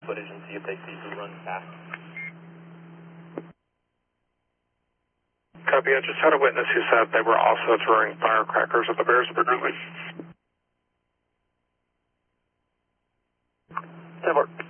footage and see if they see who runs past. Copy, I just had a witness who said they were also throwing firecrackers at the bears apparently. 10-4.